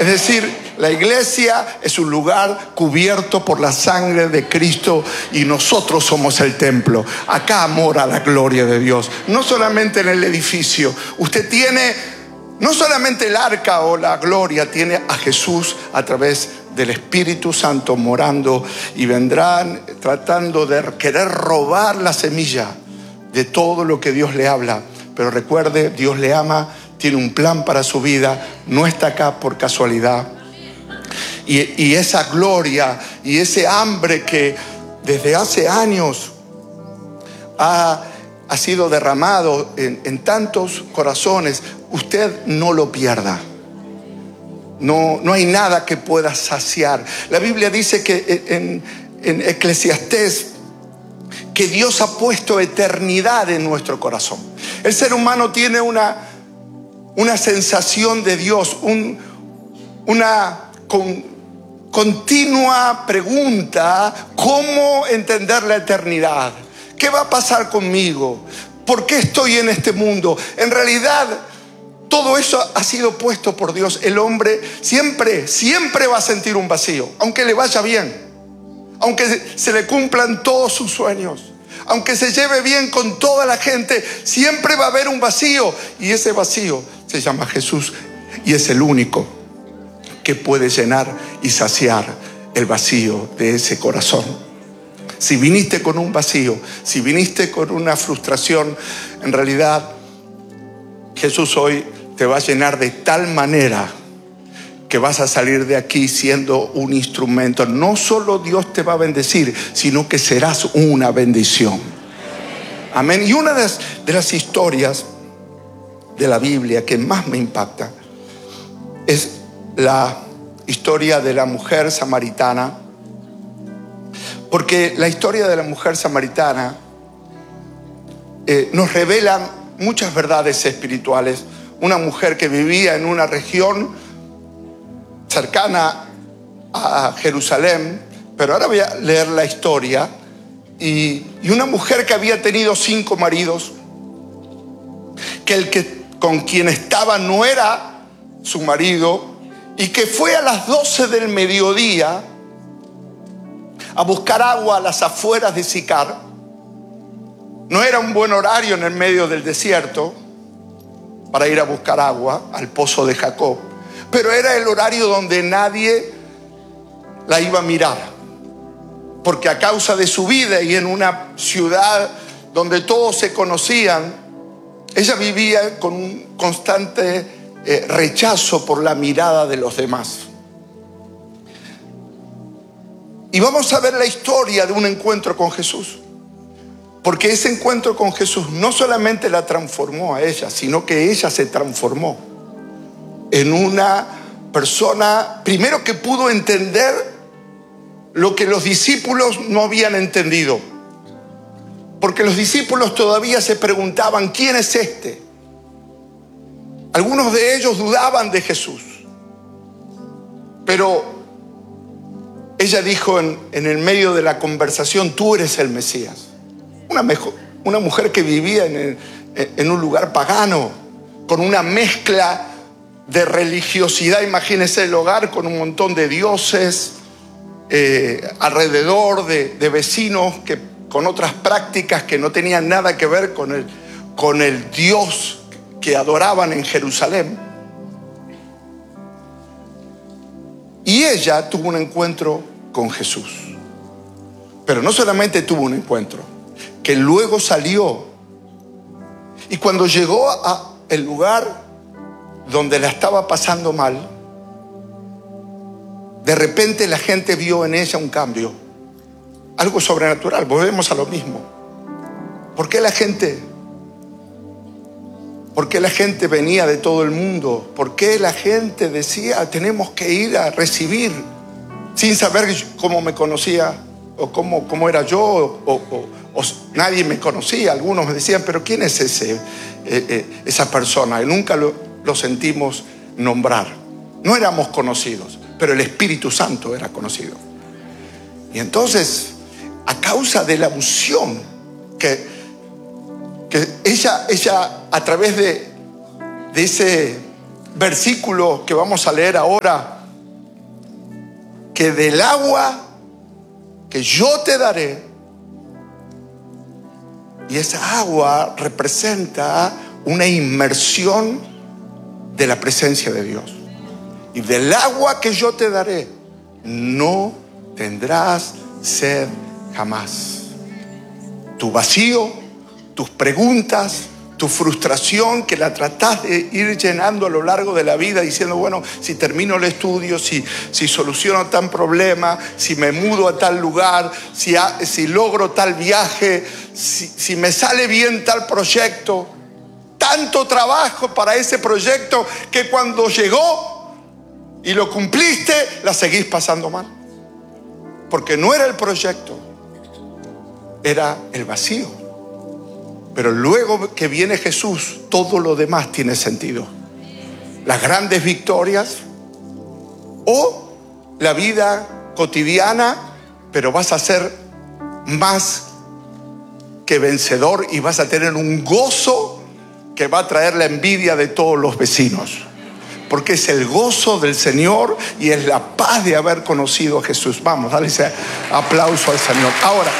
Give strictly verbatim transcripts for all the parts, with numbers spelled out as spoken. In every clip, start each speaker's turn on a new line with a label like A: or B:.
A: Es decir, la iglesia es un lugar cubierto por la sangre de Cristo y nosotros somos el templo. Acá mora la gloria de Dios. No solamente en el edificio. Usted tiene no solamente el arca o la gloria, tiene a Jesús a través del Espíritu Santo morando, y vendrán tratando de querer robar la semilla de todo lo que Dios le habla. Pero recuerde, Dios le ama, tiene un plan para su vida, no está acá por casualidad. Y, y esa gloria y ese hambre que desde hace años ha, ha sido derramado en, en tantos corazones, usted no lo pierda. No, no hay nada que pueda saciar. La Biblia dice que en, en Eclesiastés que Dios ha puesto eternidad en nuestro corazón. El ser humano tiene una, una sensación de Dios, un, una con, continua pregunta: ¿cómo entender la eternidad? ¿Qué va a pasar conmigo? ¿Por qué estoy en este mundo? En realidad, todo eso ha sido puesto por Dios. El hombre siempre, siempre va a sentir un vacío, aunque le vaya bien, aunque se le cumplan todos sus sueños, aunque se lleve bien con toda la gente, siempre va a haber un vacío. Y ese vacío se llama Jesús, y es el único que puede llenar y saciar el vacío de ese corazón. Si viniste con un vacío, si viniste con una frustración, en realidad Jesús hoy te va a llenar de tal manera que vas a salir de aquí siendo un instrumento. No solo Dios te va a bendecir, sino que serás una bendición. Amén. Y una de las, de las historias de la Biblia que más me impacta es la historia de la mujer samaritana. Porque la historia de la mujer samaritana eh, nos revela muchas verdades espirituales. Una mujer que vivía en una región cercana a Jerusalén, pero ahora voy a leer la historia. Y, y una mujer que había tenido cinco maridos, que el que con quien estaba no era su marido, y que fue a las doce del mediodía a buscar agua a las afueras de Sicar. No era un buen horario en el medio del desierto para ir a buscar agua al pozo de Jacob, pero era el horario donde nadie la iba a mirar, porque a causa de su vida y en una ciudad donde todos se conocían, ella vivía con un constante eh, rechazo por la mirada de los demás. Y vamos a ver la historia de un encuentro con Jesús, porque ese encuentro con Jesús no solamente la transformó a ella, sino que ella se transformó en una persona, primero, que pudo entender lo que los discípulos no habían entendido. Porque los discípulos todavía se preguntaban: ¿quién es este? Algunos de ellos dudaban de Jesús. Pero ella dijo en, en el medio de la conversación: tú eres el Mesías. Una, mejor, una mujer que vivía en, el, en un lugar pagano, con una mezcla de religiosidad. Imagínense el hogar con un montón de dioses eh, alrededor, de, de vecinos que, con otras prácticas que no tenían nada que ver con el, con el Dios que adoraban en Jerusalén. Y ella tuvo un encuentro con Jesús. Pero no solamente tuvo un encuentro, que luego salió. Y cuando llegó al lugar donde la estaba pasando mal, de repente la gente vio en ella un cambio, algo sobrenatural. Volvemos a lo mismo. ¿Por qué la gente? ¿Por qué la gente venía de todo el mundo? ¿Por qué la gente decía: tenemos que ir a recibir, sin saber cómo me conocía o cómo, cómo era yo, o, o, o nadie me conocía? Algunos me decían: pero ¿quién es ese, eh, eh, esa persona? Y nunca lo, lo sentimos nombrar. No éramos conocidos, pero el Espíritu Santo era conocido. Y entonces, a causa de la unción que, que ella, ella a través de, de ese versículo que vamos a leer ahora, que del agua que yo te daré, y esa agua representa una inmersión de la presencia de Dios. Y del agua que yo te daré, no tendrás sed jamás. Tu vacío, tus preguntas, tu frustración que la tratás de ir llenando a lo largo de la vida diciendo, bueno, si termino el estudio, si, si soluciono tal problema, si me mudo a tal lugar, si, ha, si logro tal viaje, si, si me sale bien tal proyecto. Tanto trabajo para ese proyecto que cuando llegó y lo cumpliste, la seguís pasando mal. Porque no era el proyecto, era el vacío. Pero luego que viene Jesús, todo lo demás tiene sentido. Las grandes victorias o la vida cotidiana, pero vas a ser más que vencedor y vas a tener un gozo que va a traer la envidia de todos los vecinos. Porque es el gozo del Señor y es la paz de haber conocido a Jesús. Vamos, dale ese aplauso al Señor. Ahora,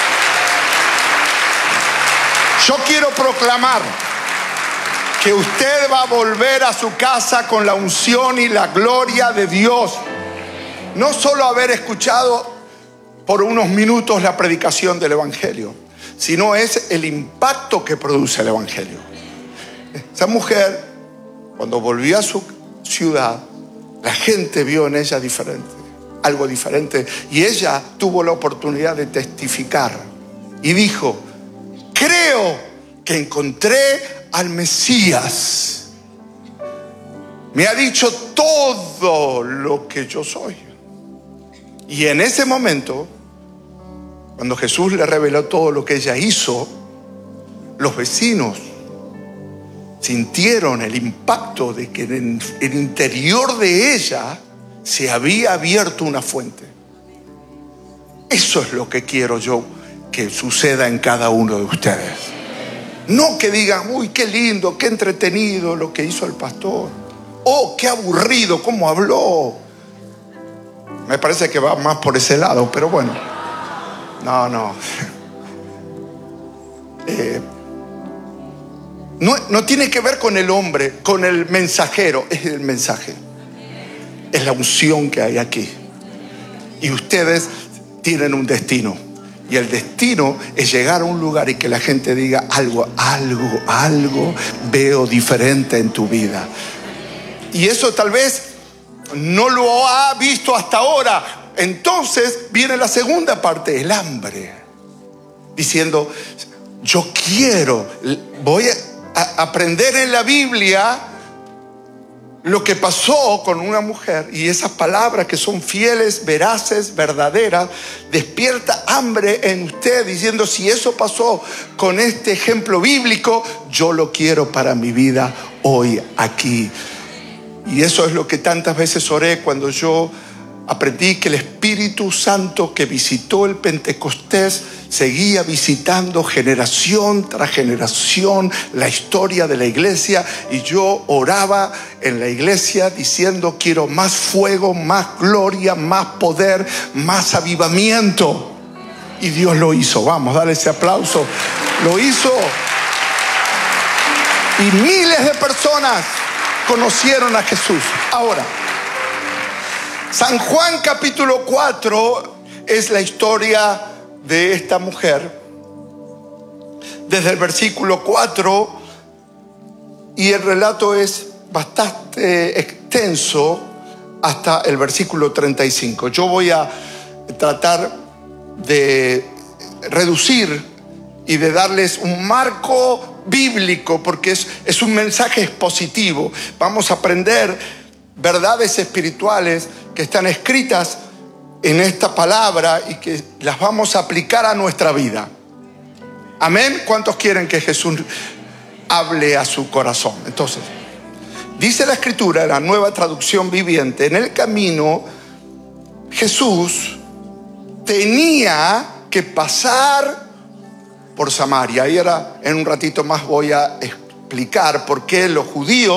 A: yo quiero proclamar que usted va a volver a su casa con la unción y la gloria de Dios. No solo haber escuchado por unos minutos la predicación del Evangelio, sino es el impacto que produce el Evangelio. Esa mujer, cuando volvió a su ciudad, la gente vio en ella diferente, algo diferente, y ella tuvo la oportunidad de testificar y dijo: creo que encontré al Mesías. Me ha dicho todo lo que yo soy. Y en ese momento, cuando Jesús le reveló todo lo que ella hizo, los vecinos sintieron el impacto de que en el interior de ella se había abierto una fuente. Eso es lo que quiero yo que suceda en cada uno de ustedes. No que digan, uy, qué lindo, qué entretenido lo que hizo el pastor. Oh, qué aburrido, cómo habló. Me parece que va más por ese lado, pero bueno. No, no. Eh, no, no tiene que ver con el hombre, con el mensajero. Es el mensaje. Es la unción que hay aquí. Y ustedes tienen un destino. Y el destino es llegar a un lugar y que la gente diga algo, algo, algo veo diferente en tu vida. Y eso tal vez no lo ha visto hasta ahora. Entonces viene la segunda parte, el hambre. Diciendo, yo quiero, voy a aprender en la Biblia lo que pasó con una mujer, y esas palabras que son fieles, veraces, verdaderas, despierta hambre en usted diciendo, si eso pasó con este ejemplo bíblico, yo lo quiero para mi vida hoy aquí. Y eso es lo que tantas veces oré cuando yo aprendí que el Espíritu Santo que visitó el Pentecostés seguía visitando generación tras generación la historia de la iglesia, y yo oraba en la iglesia diciendo, quiero más fuego, más gloria, más poder, más avivamiento. Y Dios lo hizo. Vamos, dale ese aplauso. Lo hizo. Y miles de personas conocieron a Jesús. Ahora, San Juan capítulo cuatro es la historia de esta mujer. Desde el versículo cuatro, y el relato es bastante extenso hasta el versículo treinta y cinco. Yo voy a tratar de reducir y de darles un marco bíblico, porque es, es un mensaje expositivo. Vamos a aprender verdades espirituales que están escritas en esta palabra y que las vamos a aplicar a nuestra vida. Amén. ¿Cuántos quieren que Jesús hable a su corazón? Entonces, dice la Escritura, la Nueva Traducción Viviente, en el camino Jesús tenía que pasar por Samaria. Y ahora en un ratito más voy a explicar por qué los judíos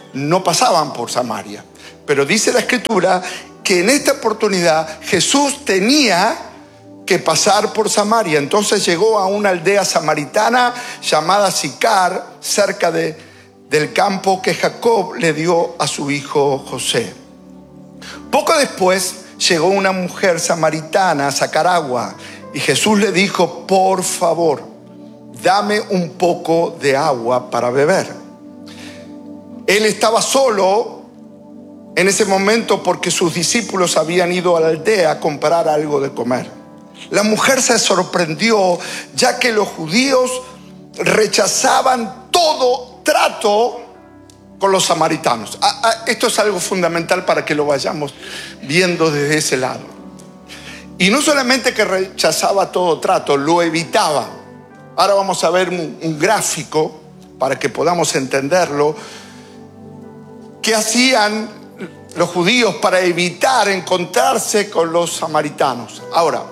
A: no pasaban por Samaria. Pero dice la Escritura que en esta oportunidad Jesús tenía que pasar por Samaria. Entonces llegó a una aldea samaritana llamada Sicar, cerca de, del campo que Jacob le dio a su hijo José. Poco después llegó una mujer samaritana a sacar agua y Jesús le dijo: por favor, dame un poco de agua para beber. Él estaba solo en ese momento porque sus discípulos habían ido a la aldea a comprar algo de comer. La mujer se sorprendió, ya que los judíos rechazaban todo trato con los samaritanos. Esto es algo fundamental para que lo vayamos viendo desde ese lado. Y no solamente que rechazaba todo trato, lo evitaba. Ahora vamos a ver un, un gráfico para que podamos entenderlo. ¿Qué hacían los judíos para evitar encontrarse con los samaritanos? Ahora,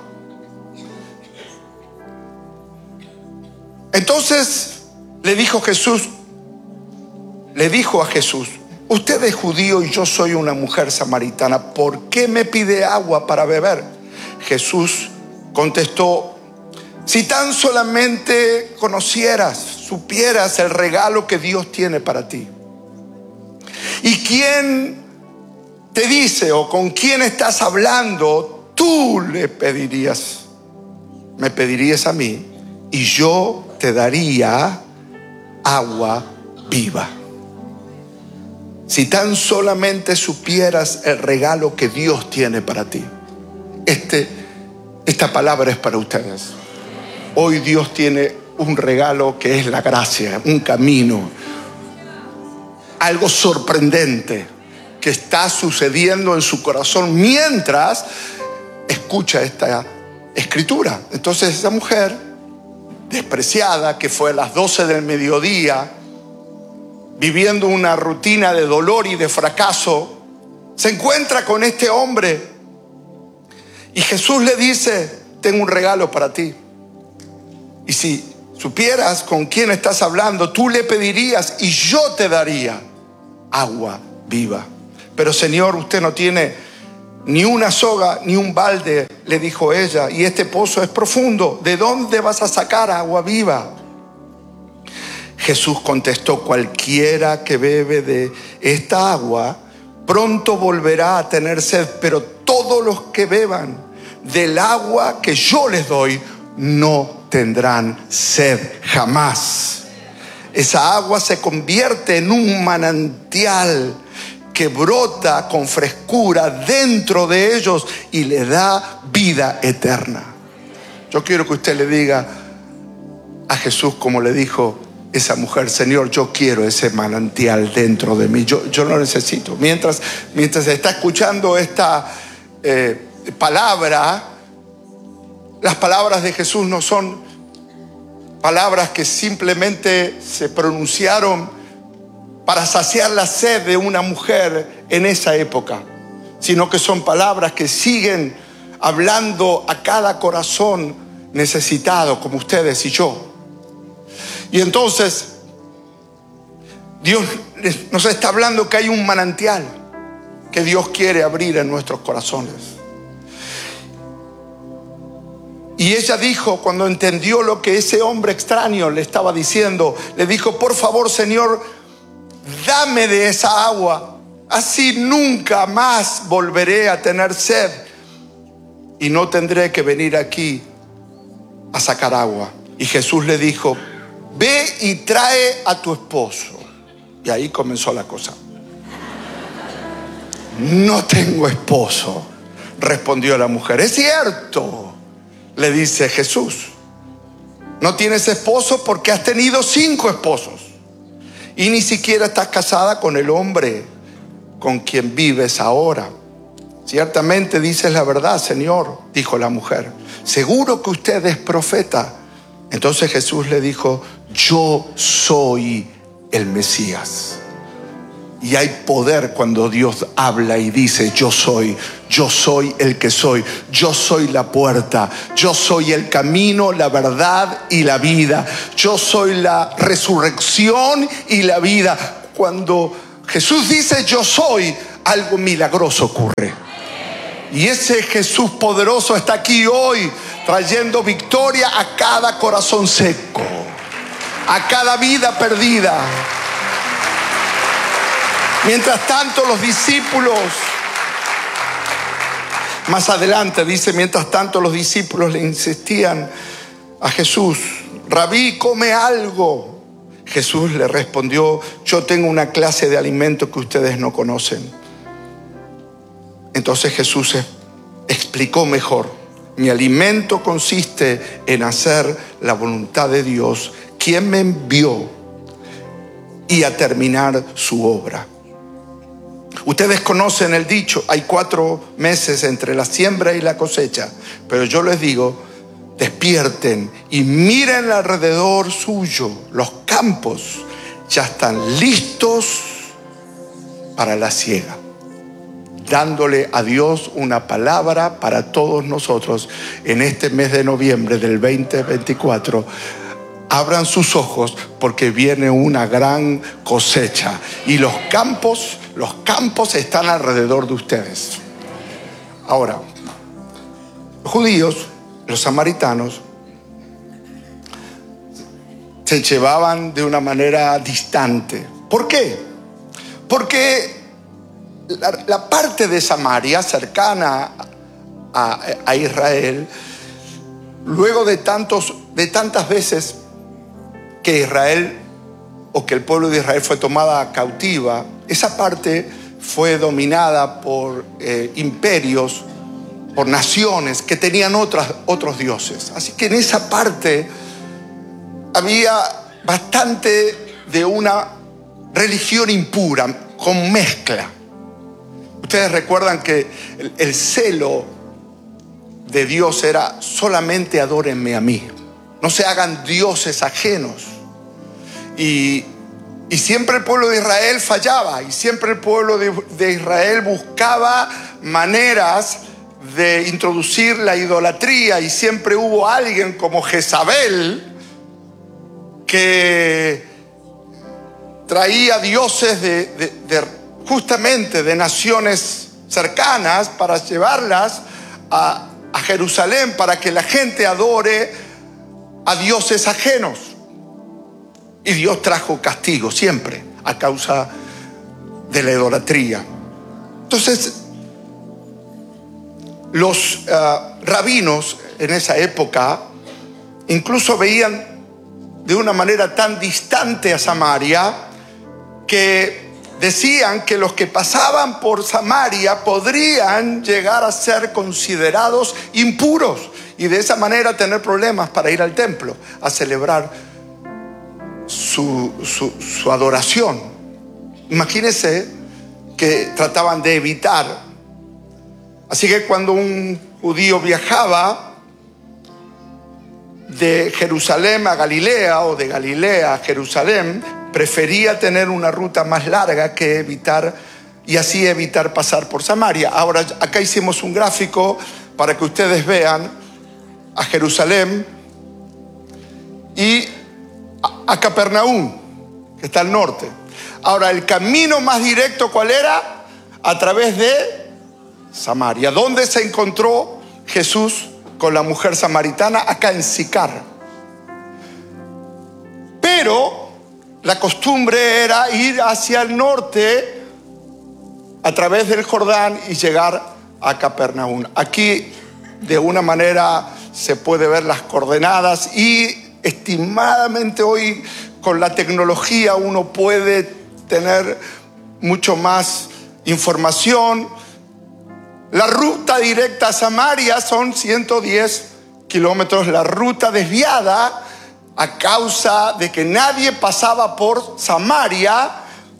A: entonces le dijo Jesús, le dijo a Jesús: usted es judío y yo soy una mujer samaritana, ¿por qué me pide agua para beber? Jesús contestó: si tan solamente conocieras, supieras el regalo que Dios tiene para ti. ¿Y quién te dice o con quién estás hablando? Tú le pedirías, me pedirías a mí y yo te daría agua viva. Si tan solamente supieras el regalo que Dios tiene para ti. Este, esta palabra es para ustedes. Hoy Dios tiene un regalo que es la gracia, un camino, algo sorprendente que está sucediendo en su corazón mientras escucha esta escritura. Entonces esa mujer despreciada, que fue a las doce del mediodía, viviendo una rutina de dolor y de fracaso, se encuentra con este hombre y Jesús le dice: tengo un regalo para ti. Y si supieras con quién estás hablando, tú le pedirías y yo te daría agua viva. Pero Señor, usted no tiene ni una soga ni un balde, le dijo ella, y este pozo es profundo. ¿De dónde vas a sacar agua viva? Jesús contestó: cualquiera que bebe de esta agua pronto volverá a tener sed, pero todos los que beban del agua que yo les doy no tendrán sed jamás. Esa agua se convierte en un manantial que brota con frescura dentro de ellos y le da vida eterna. Yo quiero que usted le diga a Jesús como le dijo esa mujer: Señor, yo quiero ese manantial dentro de mí, yo, yo lo necesito. Mientras, mientras está escuchando esta eh, palabra, las palabras de Jesús no son palabras que simplemente se pronunciaron para saciar la sed de una mujer en esa época, sino que son palabras que siguen hablando a cada corazón necesitado como ustedes y yo. Y entonces Dios nos está hablando que hay un manantial que Dios quiere abrir en nuestros corazones. Y ella dijo, cuando entendió lo que ese hombre extraño le estaba diciendo, le dijo: por favor, Señor, dame de esa agua, así nunca más volveré a tener sed y no tendré que venir aquí a sacar agua. Y Jesús le dijo: ve y trae a tu esposo. Y ahí comenzó la cosa. No tengo esposo, respondió la mujer. Es cierto, le dice Jesús, no tienes esposo porque has tenido cinco esposos y ni siquiera estás casada con el hombre con quien vives ahora. Ciertamente dices la verdad, Señor, dijo la mujer. Seguro que usted es profeta. Entonces Jesús le dijo: yo soy el Mesías. Y hay poder cuando Dios habla y dice: yo soy, yo soy el que soy, yo soy la puerta, yo soy el camino, la verdad y la vida, yo soy la resurrección y la vida. Cuando Jesús dice yo soy, algo milagroso ocurre. Y ese Jesús poderoso está aquí hoy trayendo victoria a cada corazón seco, a cada vida perdida. Mientras tanto los discípulos, más adelante dice, mientras tanto los discípulos le insistían a Jesús, Rabí, come algo. Jesús le respondió, yo tengo una clase de alimento que ustedes no conocen. Entonces Jesús explicó mejor, mi alimento consiste en hacer la voluntad de Dios, quien me envió, y a terminar su obra. Ustedes conocen el dicho, hay cuatro meses entre la siembra y la cosecha, pero yo les digo, despierten y miren alrededor suyo, los campos ya están listos para la siega. Dándole a Dios una palabra para todos nosotros en este mes de noviembre del veinte veinticuatro. Abran sus ojos porque viene una gran cosecha y los campos, los campos están alrededor de ustedes. Ahora, los judíos, los samaritanos, se llevaban de una manera distante. ¿Por qué? Porque La, la parte de Samaria cercana a, a Israel, luego de, tantos, de tantas veces que Israel o que el pueblo de Israel fue tomada cautiva, esa parte fue dominada por eh, imperios, por naciones que tenían otras, otros dioses. Así que en esa parte había bastante de una religión impura, con mezcla. Ustedes recuerdan que el, el celo de Dios era solamente adórenme a mí, no se hagan dioses ajenos. Y, y siempre el pueblo de Israel fallaba, y siempre el pueblo de, de Israel buscaba maneras de introducir la idolatría, y siempre hubo alguien como Jezabel que traía dioses de, de, de justamente de naciones cercanas para llevarlas a, a Jerusalén para que la gente adore a dioses ajenos. Y Dios trajo castigo siempre a causa de la idolatría. Entonces, los uh, rabinos en esa época incluso veían de una manera tan distante a Samaria que decían que los que pasaban por Samaria podrían llegar a ser considerados impuros y de esa manera tener problemas para ir al templo a celebrar su, su, su adoración. Imagínense que trataban de evitar. Así que cuando un judío viajaba de Jerusalén a Galilea o de Galilea a Jerusalén, prefería tener una ruta más larga que evitar, y así evitar pasar por Samaria. Ahora, acá hicimos un gráfico para que ustedes vean a Jerusalén y a, a Capernaum, que está al norte. Ahora, el camino más directo, ¿cuál era? A través de Samaria. ¿Dónde se encontró Jesús con la mujer samaritana? Acá en Sicar. Pero la costumbre era ir hacia el norte a través del Jordán y llegar a Capernaum. Aquí de una manera se puede ver las coordenadas y estimadamente hoy con la tecnología uno puede tener mucho más información. La ruta directa a Samaria son ciento diez kilómetros. La ruta desviada, a causa de que nadie pasaba por Samaria,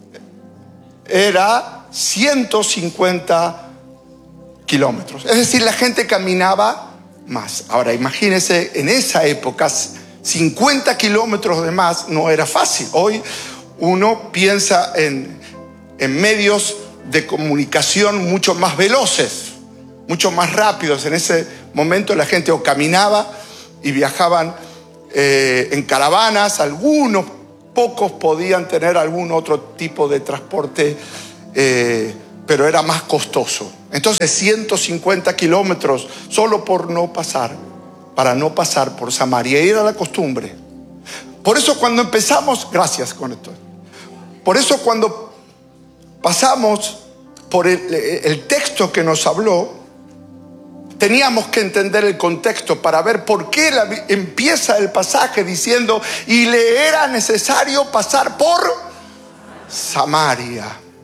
A: era ciento cincuenta kilómetros. Es decir, la gente caminaba más. Ahora, imagínense, en esa época, cincuenta kilómetros de más no era fácil. Hoy uno piensa en, en medios de comunicación mucho más veloces, mucho más rápidos. En ese momento la gente o caminaba y viajaban Eh, en caravanas, algunos pocos podían tener algún otro tipo de transporte, eh, pero era más costoso. Entonces ciento cincuenta kilómetros solo por no pasar, para no pasar por Samaria. Y era la costumbre. Por eso cuando empezamos, gracias con esto. Por eso cuando pasamos por el, el texto que nos habló, teníamos que entender el contexto para ver por qué la, empieza el pasaje diciendo, y le era necesario pasar por Samaria.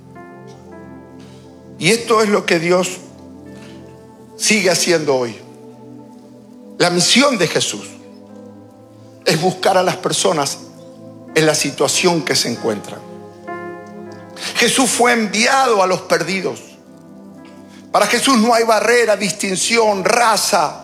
A: Y esto es lo que Dios sigue haciendo hoy. La misión de Jesús es buscar a las personas en la situación que se encuentran. Jesús fue enviado a los perdidos. Para Jesús no hay barrera, distinción, raza,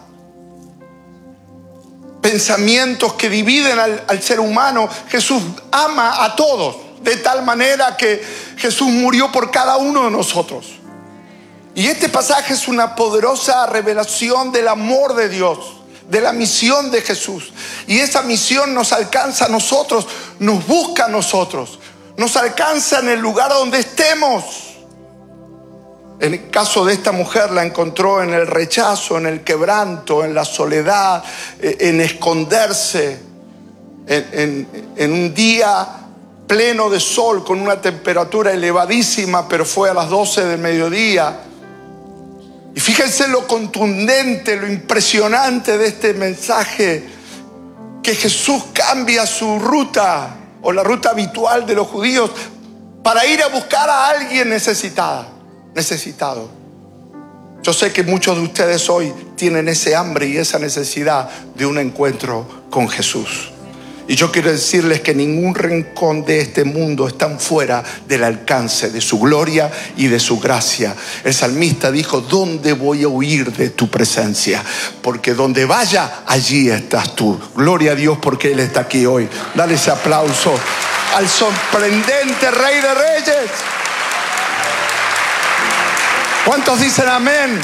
A: pensamientos que dividen al, al ser humano. Jesús ama a todos, de tal manera que Jesús murió por cada uno de nosotros. Y este pasaje es una poderosa revelación del amor de Dios, de la misión de Jesús. Y esa misión nos alcanza a nosotros, nos busca a nosotros, nos alcanza en el lugar donde estemos. En el caso de esta mujer la encontró en el rechazo, en el quebranto, en la soledad, en esconderse, en, en, en un día pleno de sol con una temperatura elevadísima, pero fue a las doce del mediodía. Y fíjense lo contundente, lo impresionante de este mensaje, que Jesús cambia su ruta o la ruta habitual de los judíos para ir a buscar a alguien necesitada. necesitado. Yo sé que muchos de ustedes hoy tienen ese hambre y esa necesidad de un encuentro con Jesús. Y yo quiero decirles que ningún rincón de este mundo está fuera del alcance de su gloria y de su gracia. El salmista dijo, ¿dónde voy a huir de tu presencia? Porque donde vaya, allí estás tú. Gloria a Dios porque Él está aquí hoy. Dale ese aplauso al sorprendente Rey de Reyes. ¿Cuántos dicen amén?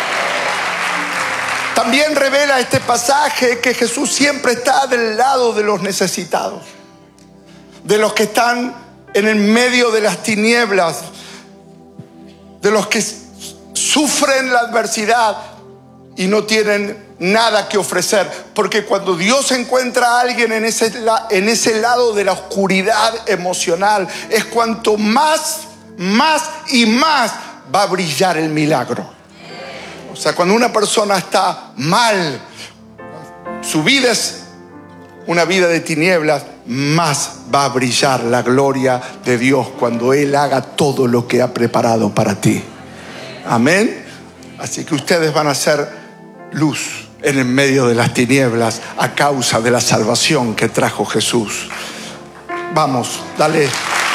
A: También revela este pasaje que Jesús siempre está del lado de los necesitados, de los que están en el medio de las tinieblas, de los que sufren la adversidad y no tienen nada que ofrecer. Porque cuando Dios encuentra a alguien en ese, en ese lado de la oscuridad emocional, es cuanto más, más y más va a brillar el milagro. O sea, cuando una persona está mal, su vida es una vida de tinieblas, más va a brillar la gloria de Dios cuando Él haga todo lo que ha preparado para ti. Amén. Así que ustedes van a ser luz en el medio de las tinieblas a causa de la salvación que trajo Jesús. Vamos, dale.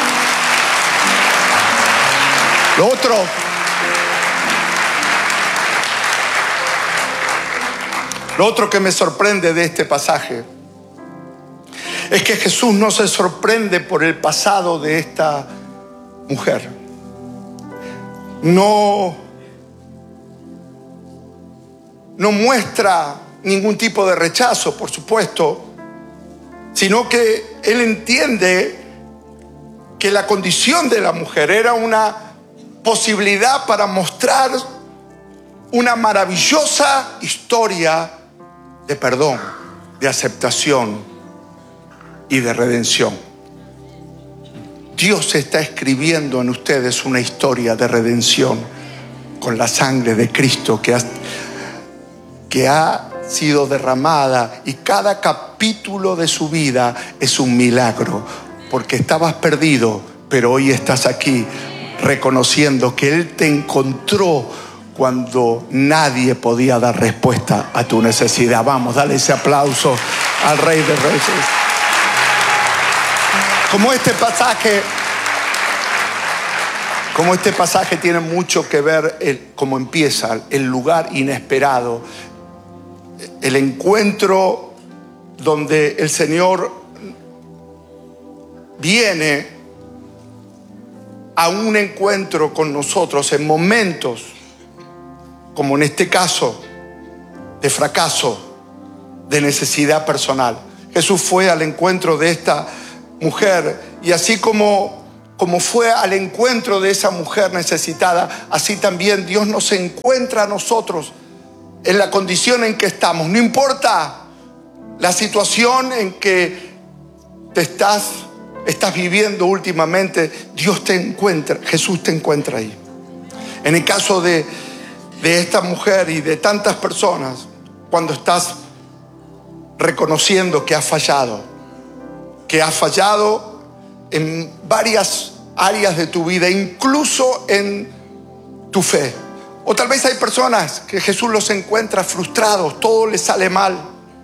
A: Lo otro, lo otro que me sorprende de este pasaje es que Jesús no se sorprende por el pasado de esta mujer. No, no muestra ningún tipo de rechazo, por supuesto, sino que Él entiende que la condición de la mujer era una posibilidad para mostrar una maravillosa historia de perdón, de aceptación y de redención. Dios está escribiendo en ustedes una historia de redención con la sangre de Cristo que ha, que ha sido derramada, y cada capítulo de su vida es un milagro, porque estabas perdido, pero hoy estás aquí reconociendo que Él te encontró cuando nadie podía dar respuesta a tu necesidad. Vamos, dale ese aplauso al Rey de Reyes. Como este pasaje, como este pasaje tiene mucho que ver el, cómo empieza, el lugar inesperado, el encuentro donde el Señor viene a un encuentro con nosotros en momentos, como en este caso, de fracaso, de necesidad personal. Jesús fue al encuentro de esta mujer, y así como, como fue al encuentro de esa mujer necesitada, así también Dios nos encuentra a nosotros en la condición en que estamos. No importa la situación en que te estás, estás viviendo últimamente, Dios te encuentra, Jesús te encuentra ahí. En el caso de, de esta mujer y de tantas personas, cuando estás reconociendo que has fallado, que has fallado en varias áreas de tu vida, incluso en tu fe. O tal vez hay personas que Jesús los encuentra frustrados, todo les sale mal.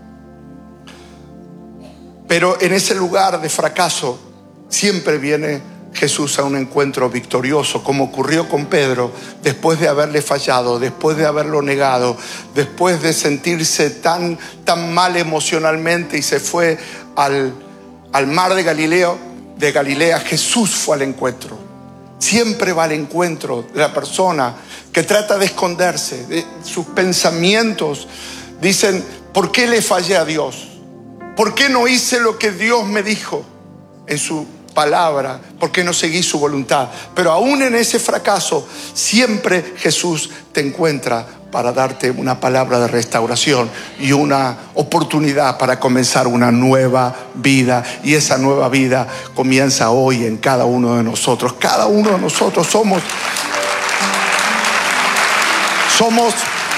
A: Pero en ese lugar de fracaso siempre viene Jesús a un encuentro victorioso, como ocurrió con Pedro, después de haberle fallado, después de haberlo negado, después de sentirse tan, tan mal emocionalmente, y se fue al, al mar de Galileo, de Galilea. Jesús fue al encuentro. Siempre va al encuentro de la persona que trata de esconderse, de sus pensamientos. Dicen, ¿por qué le fallé a Dios? ¿Por qué no hice lo que Dios me dijo en su palabra? ¿Por qué no seguí su voluntad? Pero aún en ese fracaso, siempre Jesús te encuentra para darte una palabra de restauración y una oportunidad para comenzar una nueva vida. Y esa nueva vida comienza hoy en cada uno de nosotros. Cada uno de nosotros somos, somos,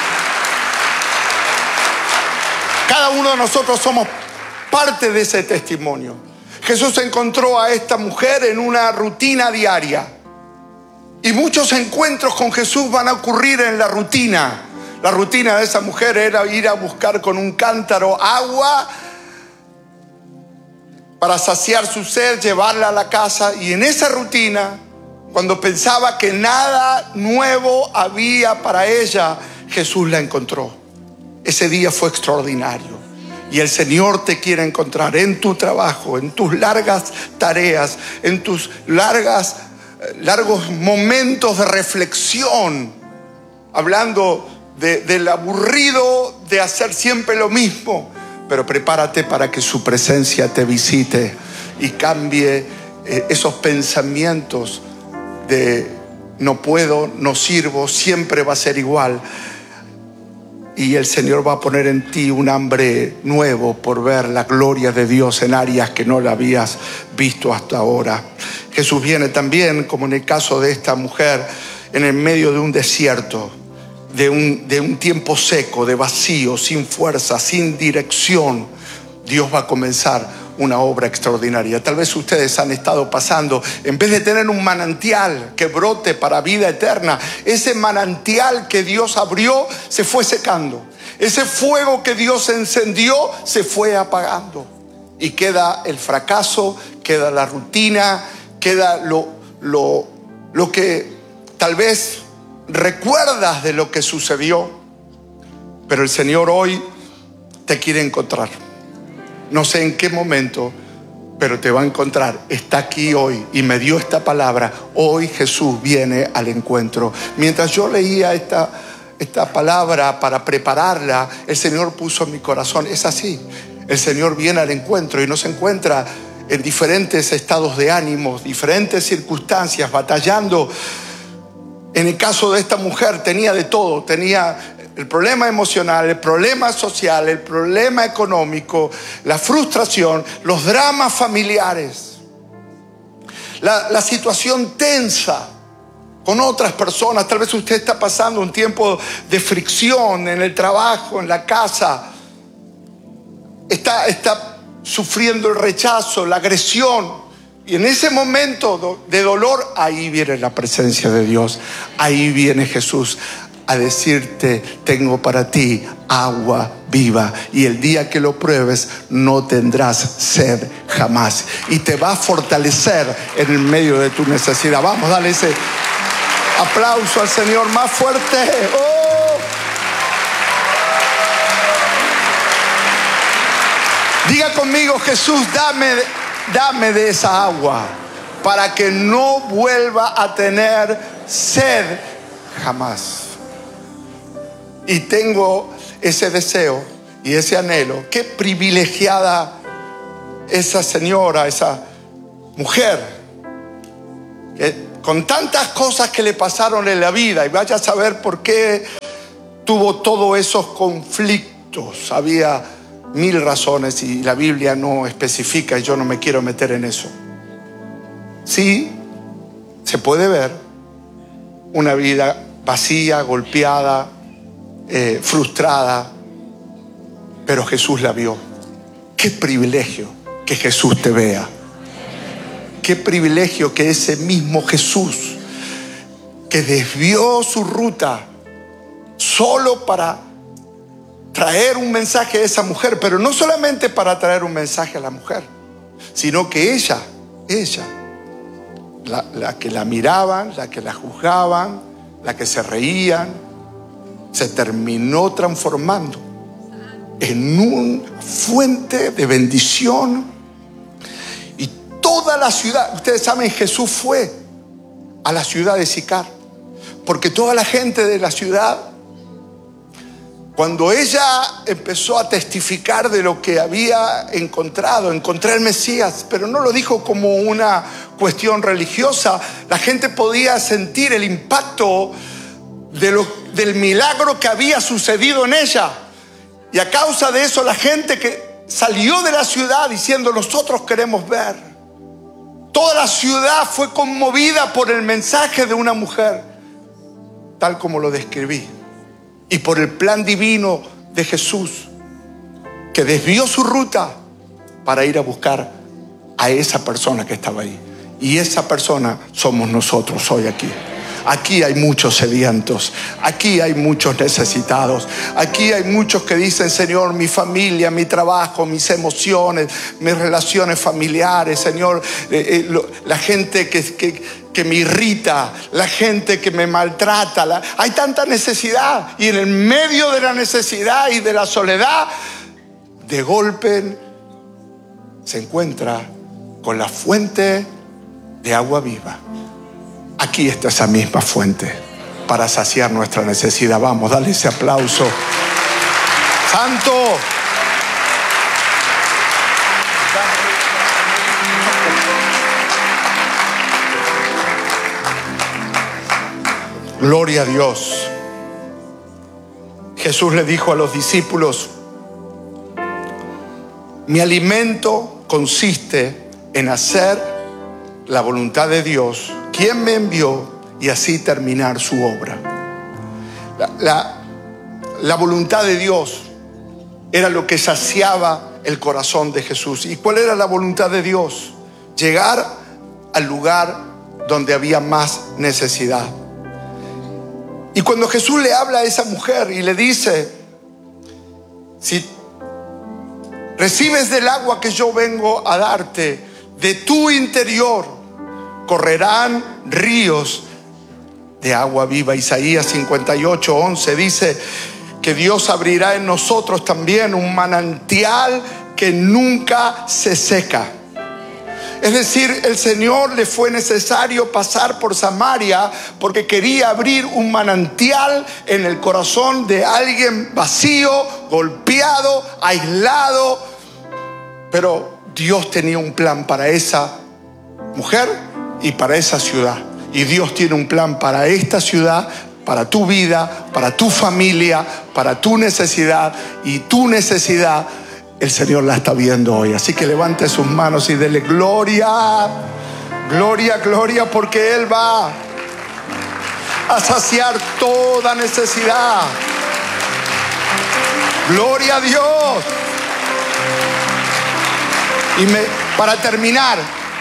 A: cada uno de nosotros somos parte de ese testimonio. Jesús encontró a esta mujer en una rutina diaria. Y muchos encuentros con Jesús van a ocurrir en la rutina. La rutina de esa mujer era ir a buscar con un cántaro agua para saciar su sed, llevarla a la casa. Y en esa rutina, cuando pensaba que nada nuevo había para ella, Jesús la encontró. Ese día fue extraordinario. Y el Señor te quiere encontrar en tu trabajo, en tus largas tareas, en tus largas, largos momentos de reflexión, hablando de, del aburrido de hacer siempre lo mismo. Pero prepárate para que su presencia te visite y cambie eh, esos pensamientos de no puedo, no sirvo, siempre va a ser igual. Y el Señor va a poner en ti un hambre nuevo por ver la gloria de Dios en áreas que no la habías visto hasta ahora. Jesús viene también, como en el caso de esta mujer, en el medio de un desierto, de un, de un tiempo seco, de vacío, sin fuerza, sin dirección. Dios va a comenzar una obra extraordinaria. Tal vez ustedes han estado pasando, en vez de tener un manantial que brote para vida eterna, ese manantial que Dios abrió se fue secando. Ese fuego que Dios encendió se fue apagando. Y queda el fracaso, queda la rutina, queda lo, lo, lo que tal vez recuerdas de lo que sucedió. Pero el Señor hoy te quiere encontrar. No sé en qué momento, pero te va a encontrar. Está aquí hoy y me dio esta palabra. Hoy Jesús viene al encuentro. Mientras yo leía esta, esta palabra para prepararla, el Señor puso en mi corazón. Es así. El Señor viene al encuentro y nos encuentra en diferentes estados de ánimo, diferentes circunstancias, batallando. En el caso de esta mujer tenía de todo. Tenía el problema emocional, el problema social, el problema económico, la frustración, los dramas familiares, la, la situación tensa con otras personas. Tal vez usted está pasando un tiempo de fricción en el trabajo, en la casa. Está, está sufriendo el rechazo, la agresión. Y en ese momento de dolor, ahí viene la presencia de Dios. Ahí viene Jesús a decirte, tengo para ti agua viva, y el día que lo pruebes no tendrás sed jamás, y te va a fortalecer en el medio de tu necesidad. Vamos, dale ese aplauso al Señor más fuerte. ¡Oh! Diga conmigo, Jesús, dame, dame de esa agua para que no vuelva a tener sed jamás. Y tengo ese deseo y ese anhelo. Qué privilegiada esa señora, esa mujer, que con tantas cosas que le pasaron en la vida, y vaya a saber por qué tuvo todos esos conflictos. Había mil razones y la Biblia no especifica y yo no me quiero meter en eso. Sí, se puede ver una vida vacía, golpeada, eh, frustrada, pero Jesús la vio. Qué privilegio que Jesús te vea. Qué privilegio que ese mismo Jesús, que desvió su ruta solo para traer un mensaje a esa mujer, pero no solamente para traer un mensaje a la mujer, sino que ella, ella, la, la que la miraban, la que la juzgaban, la que se reían, se terminó transformando en una fuente de bendición. Y toda la ciudad, ustedes saben, Jesús fue a la ciudad de Sicar, porque toda la gente de la ciudad, cuando ella empezó a testificar de lo que había encontrado, encontré el Mesías, pero no lo dijo como una cuestión religiosa, la gente podía sentir el impacto de lo, del milagro que había sucedido en ella. Y a causa de eso, la gente que salió de la ciudad diciendo: nosotros queremos ver. Toda la ciudad fue conmovida por el mensaje de una mujer, tal como lo describí, y por el plan divino de Jesús, que desvió su ruta para ir a buscar a esa persona que estaba ahí. Y esa persona somos nosotros hoy aquí. Aquí hay muchos sedientos, aquí hay muchos necesitados, aquí hay muchos que dicen: Señor, mi familia, mi trabajo, mis emociones, mis relaciones familiares, Señor, eh, eh, lo, la gente que, que, que me irrita, la gente que me maltrata, la, hay tanta necesidad, y en el medio de la necesidad y de la soledad, de golpe se encuentra con la fuente de agua viva. Aquí está esa misma fuente para saciar nuestra necesidad. Vamos, dale ese aplauso. ¡Santo! Gloria a Dios. Jesús le dijo a los discípulos: mi alimento consiste en hacer la voluntad de Dios, quien me envió, y así terminar su obra. La, la, la voluntad de Dios era lo que saciaba el corazón de Jesús. ¿Y cuál era la voluntad de Dios? Llegar al lugar donde había más necesidad. Y cuando Jesús le habla a esa mujer y le dice: si recibes del agua que yo vengo a darte, de tu interior correrán ríos de agua viva. Isaías cincuenta y ocho, once dice que Dios abrirá en nosotros también un manantial que nunca se seca. Es decir, el Señor le fue necesario pasar por Samaria porque quería abrir un manantial en el corazón de alguien vacío, golpeado, aislado. Pero Dios tenía un plan para esa mujer y para esa ciudad. Y Dios tiene un plan para esta ciudad, para tu vida, para tu familia, para tu necesidad. Y tu necesidad el Señor la está viendo hoy. Así que levante sus manos y dele gloria, gloria, gloria, porque Él va a saciar toda necesidad. Gloria a Dios. Y me, para terminar,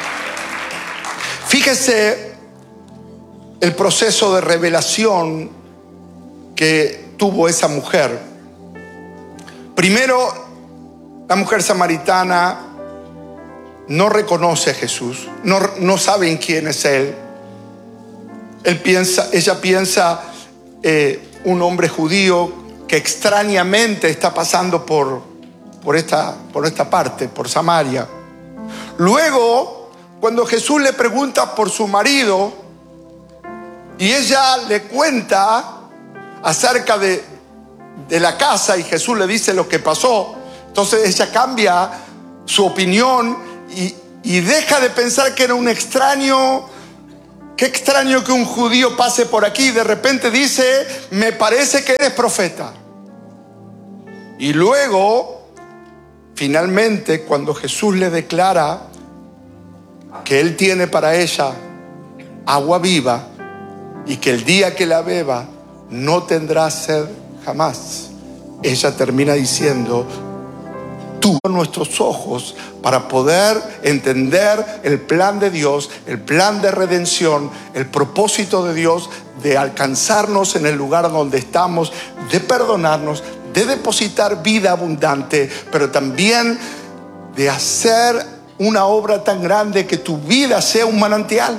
A: fíjese el proceso de revelación que tuvo esa mujer. Primero, la mujer samaritana no reconoce a Jesús, no, no saben quién es Él. Él piensa, ella piensa eh, un hombre judío que extrañamente está pasando por, por, esta, por esta parte, por Samaria. Luego, cuando Jesús le pregunta por su marido y ella le cuenta acerca de, de la casa, y Jesús le dice lo que pasó, entonces ella cambia su opinión y y deja de pensar que era un extraño. Qué extraño que un judío pase por aquí y de repente dice, me parece que eres profeta. Y luego, finalmente, cuando Jesús le declara que Él tiene para ella agua viva y que el día que la beba no tendrá sed jamás, ella termina diciendo, tú nuestros ojos para poder entender el plan de Dios, el plan de redención, el propósito de Dios de alcanzarnos en el lugar donde estamos, de perdonarnos, de depositar vida abundante, pero también de hacer una obra tan grande que tu vida sea un manantial.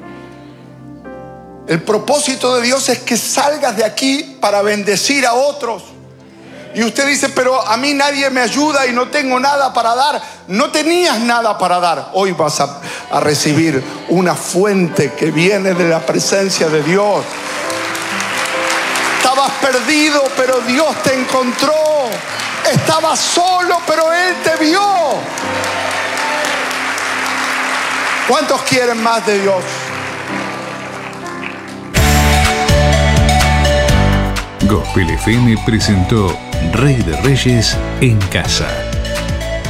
A: El propósito de Dios es que salgas de aquí para bendecir a otros. Y usted dice, pero a mí nadie me ayuda y no tengo nada para dar. No tenías nada para dar. Hoy vas a, a recibir una fuente que viene de la presencia de Dios. Estabas perdido, pero Dios te encontró. Estabas solo, pero Él te vio. ¿Cuántos quieren más de Dios?
B: Gospel F M presentó Rey de Reyes en Casa.